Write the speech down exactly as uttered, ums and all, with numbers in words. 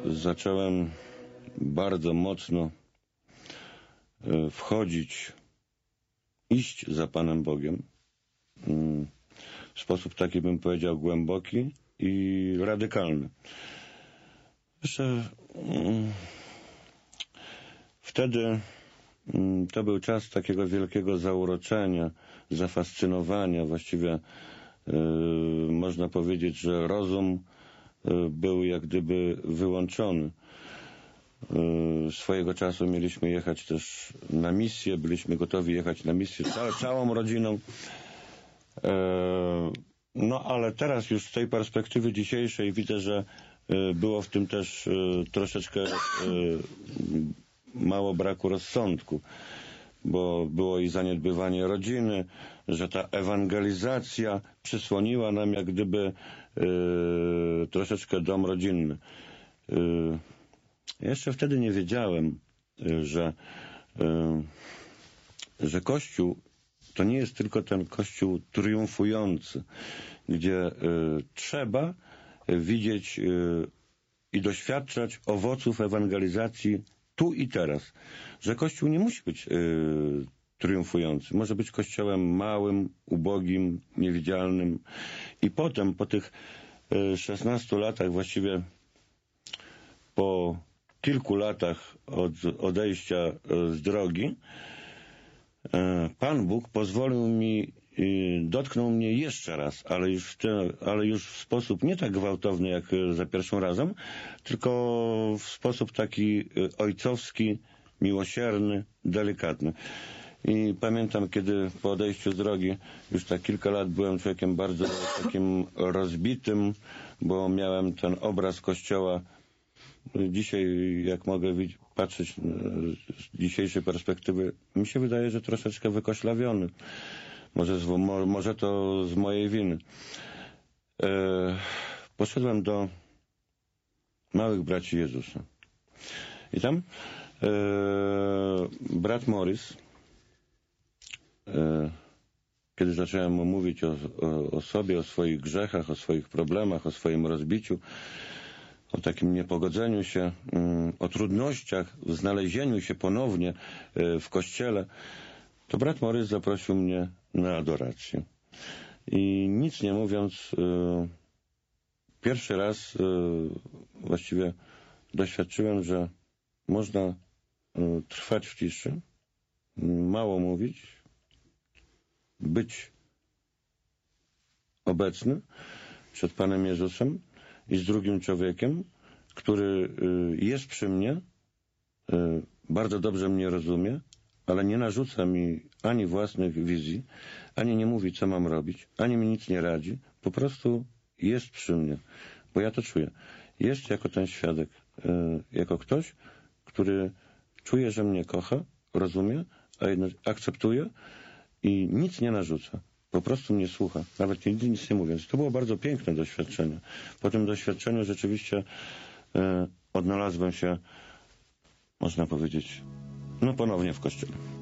zacząłem bardzo mocno wchodzić, iść za Panem Bogiem w sposób taki, bym powiedział, głęboki i radykalny. Jeszcze wtedy to był czas takiego wielkiego zauroczenia, zafascynowania. Właściwie yy, można powiedzieć, że rozum yy, był jak gdyby wyłączony. Yy, swojego czasu mieliśmy jechać też na misję, byliśmy gotowi jechać na misję całą, całą rodziną. Yy, no ale teraz już z tej perspektywy dzisiejszej widzę, że yy, było w tym też yy, troszeczkę yy, mało braku rozsądku, bo było i zaniedbywanie rodziny, że ta ewangelizacja przysłoniła nam jak gdyby yy, troszeczkę dom rodzinny. Yy, jeszcze wtedy nie wiedziałem, yy, że, yy, że Kościół to nie jest tylko ten Kościół triumfujący, gdzie yy, trzeba widzieć yy, i doświadczać owoców ewangelizacji tu i teraz, że Kościół nie musi być yy, triumfujący. Może być kościołem małym, ubogim, niewidzialnym. I potem, po tych yy, szesnastu latach, właściwie po kilku latach od odejścia yy, z drogi, yy, Pan Bóg pozwolił mi, yy, dotknął mnie jeszcze raz, ale już, w te, ale już w sposób nie tak gwałtowny jak za pierwszym razem, tylko w sposób taki yy, ojcowski, miłosierny, delikatny. I pamiętam, kiedy po odejściu z drogi, już tak kilka lat byłem człowiekiem bardzo takim rozbitym, bo miałem ten obraz Kościoła. Dzisiaj, jak mogę patrzeć z dzisiejszej perspektywy, mi się wydaje, że troszeczkę wykoślawiony. Może, z, mo, może to z mojej winy. E, poszedłem do małych braci Jezusa. I tam e, brat Morris, e, kiedy zacząłem mu mówić o, o, o sobie, o swoich grzechach, o swoich problemach, o swoim rozbiciu, o takim niepogodzeniu się, o trudnościach w znalezieniu się ponownie w Kościele, to brat Morris zaprosił mnie na adorację. I nic nie mówiąc, pierwszy raz właściwie doświadczyłem, że można trwać w ciszy, mało mówić, być obecny przed Panem Jezusem i z drugim człowiekiem, który jest przy mnie, bardzo dobrze mnie rozumie, ale nie narzuca mi ani własnych wizji, ani nie mówi, co mam robić, ani mi nic nie radzi. Po prostu jest przy mnie, bo ja to czuję. Jest jako ten świadek, jako ktoś, który czuje, że mnie kocha, rozumie, a jednocześnie akceptuje i nic nie narzuca. Po prostu mnie słucha, nawet nigdy nic nie mówiąc. To było bardzo piękne doświadczenie. Po tym doświadczeniu rzeczywiście e, odnalazłem się, można powiedzieć, no ponownie w Kościele.